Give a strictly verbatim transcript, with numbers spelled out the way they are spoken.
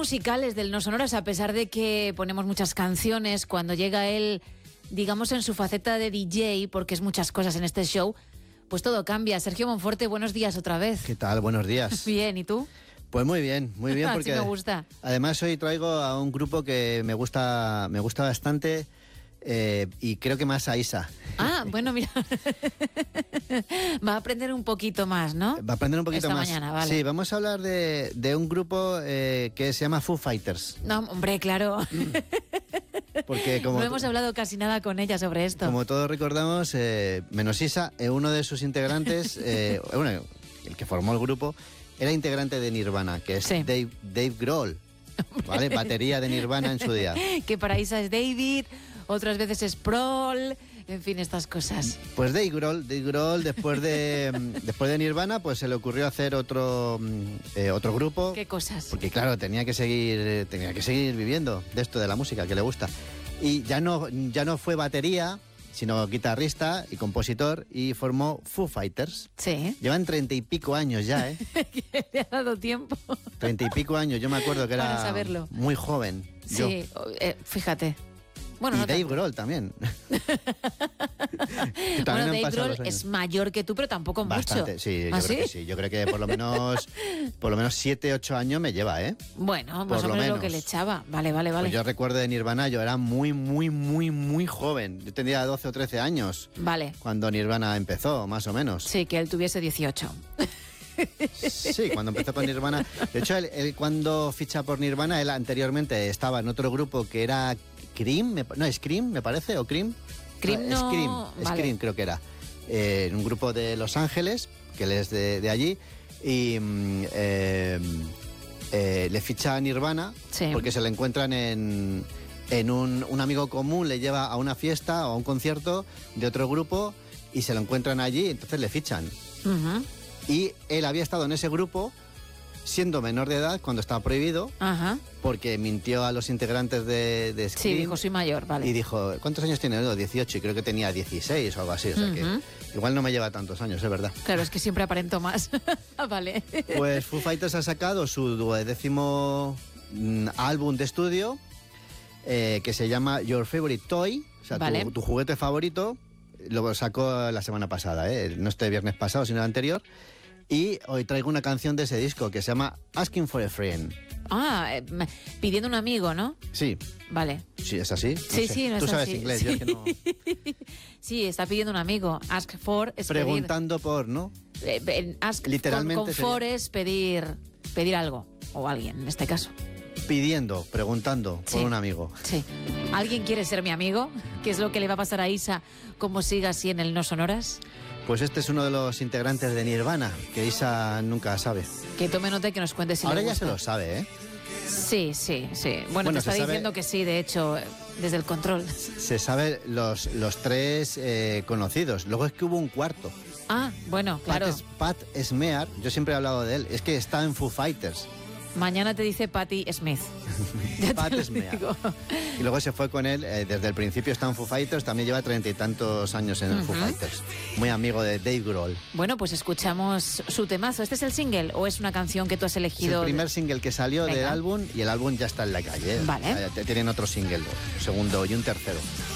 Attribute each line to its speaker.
Speaker 1: musicales del No Sonoras, a pesar de que ponemos muchas canciones, cuando llega él, digamos, en su faceta de D J, porque es muchas cosas en este show, pues todo cambia. Sergio Monforte, buenos días otra vez.
Speaker 2: ¿Qué tal? Buenos días.
Speaker 1: Bien, ¿y tú?
Speaker 2: Pues muy bien, muy bien, porque
Speaker 1: Así me gusta.
Speaker 2: Además hoy traigo a un grupo que me gusta, me gusta bastante eh, y creo que más a Isa.
Speaker 1: Ah, bueno, mira, va a aprender un poquito más, ¿no?
Speaker 2: Va a aprender un poquito
Speaker 1: Esta
Speaker 2: más.
Speaker 1: mañana, vale.
Speaker 2: Sí, vamos a hablar de, de un grupo eh, que se llama Foo Fighters.
Speaker 1: No, hombre, claro.
Speaker 2: Porque como
Speaker 1: no hemos hablado casi nada con ella sobre esto.
Speaker 2: Como todos recordamos, eh, menos Isa, eh, uno de sus integrantes, eh, bueno, el que formó el grupo, era integrante de Nirvana, que es
Speaker 1: Sí.
Speaker 2: Dave, Dave Grohl, ¿vale? Batería de Nirvana en su día.
Speaker 1: Que para Isa es David, otras veces es Prol, en fin, estas cosas.
Speaker 2: Pues Dave Grohl, Dave Grohl después de después de Nirvana, pues se le ocurrió hacer otro eh, otro grupo.
Speaker 1: ¿Qué cosas?
Speaker 2: Porque claro, tenía que seguir tenía que seguir viviendo de esto de la música que le gusta. Y ya no ya no fue batería, sino guitarrista y compositor, y formó Foo Fighters.
Speaker 1: Sí.
Speaker 2: Llevan treinta y pico años ya, ¿eh?
Speaker 1: Que le ha dado tiempo.
Speaker 2: Treinta y pico años, yo me acuerdo que
Speaker 1: Para
Speaker 2: era
Speaker 1: saberlo.
Speaker 2: muy joven. yo.
Speaker 1: Sí, eh, fíjate. Bueno,
Speaker 2: y
Speaker 1: no
Speaker 2: Dave
Speaker 1: tanto.
Speaker 2: Grohl también. Que también
Speaker 1: Bueno,
Speaker 2: han
Speaker 1: Dave
Speaker 2: pasado
Speaker 1: Grohl
Speaker 2: los años.
Speaker 1: es mayor que tú, pero tampoco
Speaker 2: Bastante,
Speaker 1: mucho.
Speaker 2: sí, yo
Speaker 1: ¿Ah,
Speaker 2: creo
Speaker 1: sí?
Speaker 2: que sí. Yo creo que por lo menos por lo menos siete, ocho años me lleva, ¿eh?
Speaker 1: Bueno, más
Speaker 2: Por
Speaker 1: o
Speaker 2: lo
Speaker 1: menos lo
Speaker 2: menos.
Speaker 1: que le echaba. Vale, vale, vale.
Speaker 2: Pues yo recuerdo de Nirvana, yo era muy, muy, muy, muy joven. Yo tendría doce o trece años
Speaker 1: Vale.
Speaker 2: cuando Nirvana empezó, más o menos.
Speaker 1: Sí, que él tuviese dieciocho.
Speaker 2: Sí, cuando empezó con Nirvana. De hecho, él, él cuando ficha por Nirvana, él anteriormente estaba en otro grupo que era Cream, me- no, Scream, me parece, o Cream.
Speaker 1: Cream no-
Speaker 2: Scream,
Speaker 1: vale.
Speaker 2: Scream creo que era. Eh, en un grupo de Los Ángeles, que él es de, de allí, y mm, eh, eh, le ficha a Nirvana
Speaker 1: Sí.
Speaker 2: porque se le encuentran en, en un, un amigo común, le lleva a una fiesta o a un concierto de otro grupo y se lo encuentran allí, entonces le fichan.
Speaker 1: Ujú.
Speaker 2: Y él había estado en ese grupo siendo menor de edad cuando estaba prohibido,
Speaker 1: Ajá.
Speaker 2: porque mintió a los integrantes de, de
Speaker 1: Sí,
Speaker 2: Scream.
Speaker 1: dijo, soy mayor, vale.
Speaker 2: Y dijo, ¿cuántos años tiene? No, dieciocho, y creo que tenía dieciséis o algo así. O sea
Speaker 1: Ujú.
Speaker 2: que igual no me lleva tantos años, es verdad.
Speaker 1: Claro, es que siempre aparento más. Vale.
Speaker 2: Pues Foo Fighters ha sacado su duodécimo mm, álbum de estudio, eh, que se llama Your Favorite Toy, o sea,
Speaker 1: Vale.
Speaker 2: tu, tu juguete favorito. Lo sacó la semana pasada, ¿eh? No este viernes pasado, sino el anterior. Y hoy traigo una canción de ese disco que se llama Asking for a Friend.
Speaker 1: Ah, eh, me- pidiendo un amigo, ¿no?
Speaker 2: Sí,
Speaker 1: Vale.
Speaker 2: sí, es así. No
Speaker 1: Sí,
Speaker 2: sé.
Speaker 1: sí, no
Speaker 2: Tú
Speaker 1: es
Speaker 2: sabes
Speaker 1: así.
Speaker 2: inglés,
Speaker 1: Sí.
Speaker 2: yo es que no.
Speaker 1: Sí, está pidiendo un amigo. Ask for es
Speaker 2: Preguntando por, ¿no?
Speaker 1: pedir. Eh, en ask
Speaker 2: Literalmente
Speaker 1: con, con
Speaker 2: sería-
Speaker 1: for es pedir, pedir algo. O alguien, en este caso.
Speaker 2: Pidiendo, preguntando
Speaker 1: Sí.
Speaker 2: por un amigo.
Speaker 1: Sí. ¿Alguien quiere ser mi amigo? ¿Qué es lo que le va a pasar a Isa como siga así en el No Sonoras?
Speaker 2: Pues este es uno de los integrantes de Nirvana, que Isa nunca sabe.
Speaker 1: Que tome nota y que nos cuente si
Speaker 2: Ahora
Speaker 1: le
Speaker 2: ya
Speaker 1: gusta.
Speaker 2: se lo sabe, ¿eh?
Speaker 1: Sí, sí, sí. Bueno,
Speaker 2: Bueno,
Speaker 1: te
Speaker 2: se
Speaker 1: está
Speaker 2: sabe-
Speaker 1: diciendo que sí, de hecho, eh, desde el control.
Speaker 2: Se sabe los, los tres eh, conocidos. Luego es que hubo un cuarto.
Speaker 1: Ah, bueno, claro.
Speaker 2: Pat, es- Pat Smear, yo siempre he hablado de él, es que está en Foo Fighters.
Speaker 1: Mañana te dice Patti Smith. Ya te
Speaker 2: Pat
Speaker 1: lo
Speaker 2: Smear.
Speaker 1: digo.
Speaker 2: Y luego se fue con él, eh, desde el principio está en Foo Fighters, también lleva treinta y tantos años en el Foo
Speaker 1: Ujú.
Speaker 2: Fighters. Muy amigo de Dave Grohl.
Speaker 1: Bueno, pues escuchamos su temazo. ¿Este es el single o es una canción que tú has
Speaker 2: Es el
Speaker 1: elegido?
Speaker 2: primer single que salió del
Speaker 1: Venga.
Speaker 2: álbum y el álbum ya está en la calle.
Speaker 1: Vale.
Speaker 2: Eh, Tienen otro single, un segundo y un tercero.